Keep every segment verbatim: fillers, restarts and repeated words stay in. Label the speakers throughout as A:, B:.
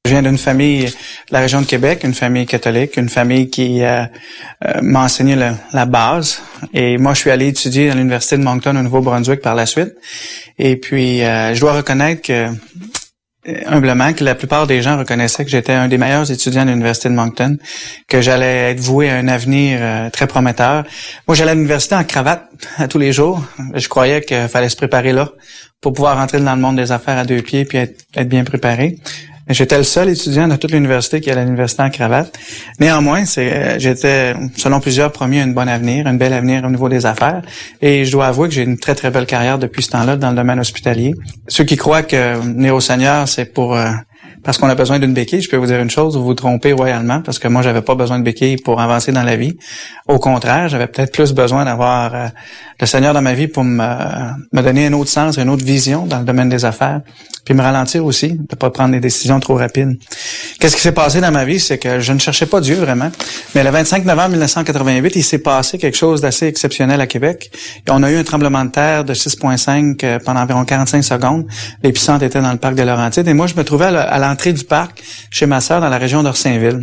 A: Je viens d'une famille de la région de Québec, une famille catholique, une famille qui euh, euh, m'a enseigné le, la base. Et moi, je suis allé étudier à l'Université de Moncton au Nouveau-Brunswick par la suite. Et puis, euh, je dois reconnaître que, humblement, que la plupart des gens reconnaissaient que j'étais un des meilleurs étudiants de l'Université de Moncton, que j'allais être voué à un avenir euh, très prometteur. Moi, j'allais à l'université en cravate à tous les jours. Je croyais qu'il fallait se préparer là pour pouvoir rentrer dans le monde des affaires à deux pieds puis être, être bien préparé. J'étais le seul étudiant de toute l'université qui allait à l'université en cravate. Néanmoins, c'est, j'étais, selon plusieurs, promis un bon avenir, un bel avenir au niveau des affaires. Et je dois avouer que j'ai une très, très belle carrière depuis ce temps-là dans le domaine hospitalier. Ceux qui croient que venir au Seigneur, c'est pour... Euh, parce qu'on a besoin d'une béquille, je peux vous dire une chose, vous vous trompez royalement, parce que moi, j'avais pas besoin de béquille pour avancer dans la vie. Au contraire, j'avais peut-être plus besoin d'avoir euh, le Seigneur dans ma vie pour me, euh, me donner un autre sens, une autre vision dans le domaine des affaires, puis me ralentir aussi, de pas prendre des décisions trop rapides. Qu'est-ce qui s'est passé dans ma vie? C'est que je ne cherchais pas Dieu, vraiment. Mais le vingt-cinq novembre mille neuf cent quatre-vingt-huit, il s'est passé quelque chose d'assez exceptionnel à Québec. Et on a eu un tremblement de terre de six virgule cinq euh, pendant environ quarante-cinq secondes. L'épicentre était dans le parc de Laurentides. Et moi, je me trouvais à, à l'entrée du parc chez ma sœur dans la région d'Orsainville.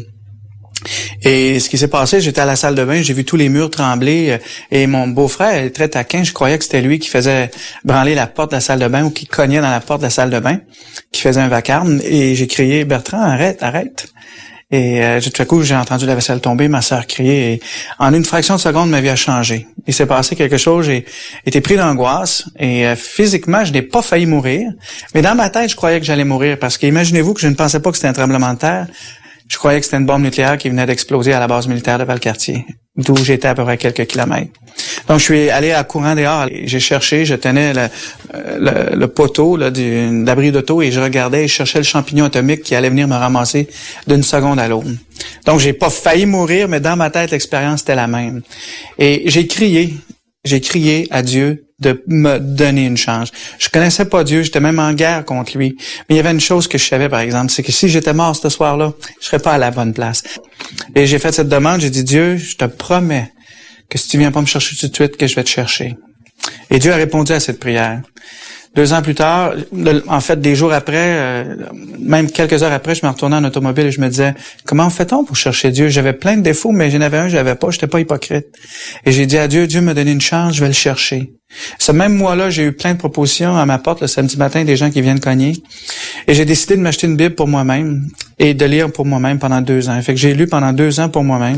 A: Et ce qui s'est passé, j'étais à la salle de bain, j'ai vu tous les murs trembler et mon beau-frère est très taquin, je croyais que c'était lui qui faisait branler la porte de la salle de bain ou qui cognait dans la porte de la salle de bain, qui faisait un vacarme et j'ai crié « Bertrand, arrête, arrête ». Et euh, tout à coup, j'ai entendu la vaisselle tomber, ma sœur crier. Et en une fraction de seconde, ma vie a changé. Il s'est passé quelque chose, j'ai été pris d'angoisse. Et euh, physiquement, je n'ai pas failli mourir. Mais dans ma tête, je croyais que j'allais mourir. Parce qu'imaginez-vous que je ne pensais pas que c'était un tremblement de terre. Je croyais que c'était une bombe nucléaire qui venait d'exploser à la base militaire de Valcartier, d'où j'étais à peu près quelques kilomètres. Donc, je suis allé à courant dehors. J'ai cherché, je tenais le, le, le poteau là, du, de l'abri d'auto et je regardais et je cherchais le champignon atomique qui allait venir me ramasser d'une seconde à l'autre. Donc, j'ai pas failli mourir, mais dans ma tête, l'expérience était la même. Et j'ai crié, j'ai crié à Dieu de me donner une chance. Je connaissais pas Dieu, j'étais même en guerre contre lui. Mais il y avait une chose que je savais, par exemple, c'est que si j'étais mort ce soir-là, je serais pas à la bonne place. Et j'ai fait cette demande, j'ai dit, Dieu, je te promets que si tu viens pas me chercher tout de suite, que je vais te chercher. Et Dieu a répondu à cette prière. Deux ans plus tard, en fait, des jours après, euh, même quelques heures après, je me retournais en automobile et je me disais, comment fait-on pour chercher Dieu? J'avais plein de défauts, mais j'en avais un, je l'avais pas, j'étais pas hypocrite. Et j'ai dit à Dieu, Dieu m'a donné une chance, je vais le chercher. Ce même mois-là, j'ai eu plein de propositions à ma porte le samedi matin, des gens qui viennent cogner. Et j'ai décidé de m'acheter une Bible pour moi-même et de lire pour moi-même pendant deux ans. Fait que j'ai lu pendant deux ans pour moi-même.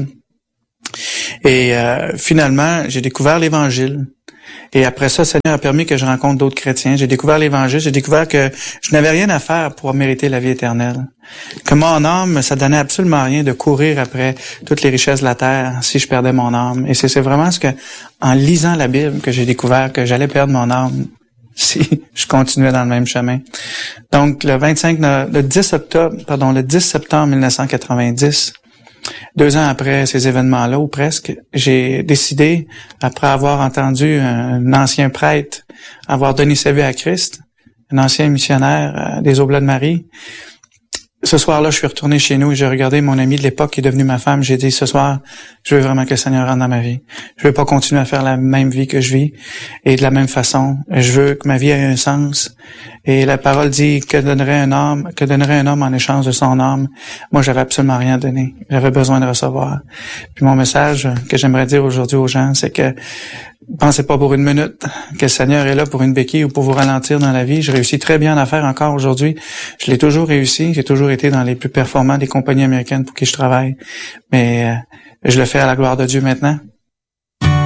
A: Et euh, finalement, j'ai découvert l'Évangile. Et après ça, le Seigneur a permis que je rencontre d'autres chrétiens. J'ai découvert l'Évangile, j'ai découvert que je n'avais rien à faire pour mériter la vie éternelle. Que mon âme, ça donnait absolument rien de courir après toutes les richesses de la terre si je perdais mon âme. Et c'est, c'est vraiment ce que, en lisant la Bible, que j'ai découvert que j'allais perdre mon âme si je continuais dans le même chemin. Donc, le vingt-cinq, le dix octobre, pardon, le dix septembre mille neuf cent quatre-vingt-dix, deux ans après ces événements-là, ou presque, j'ai décidé, après avoir entendu un ancien prêtre avoir donné sa vie à Christ, un ancien missionnaire des Oblats de Marie, ce soir-là, je suis retourné chez nous et j'ai regardé mon ami de l'époque qui est devenu ma femme. J'ai dit, ce soir, je veux vraiment que le Seigneur rentre dans ma vie. Je veux pas continuer à faire la même vie que je vis et de la même façon. Je veux que ma vie ait un sens. Et la parole dit, que donnerait un homme, que donnerait un homme en échange de son âme? Moi, j'avais absolument rien donné. J'avais besoin de recevoir. Puis mon message que j'aimerais dire aujourd'hui aux gens, c'est que pensez pas pour une minute que le Seigneur est là pour une béquille ou pour vous ralentir dans la vie. Je réussis très bien à faire encore aujourd'hui. Je l'ai toujours réussi. J'ai toujours été dans les plus performants des compagnies américaines pour qui je travaille. Mais euh, je le fais à la gloire de Dieu maintenant.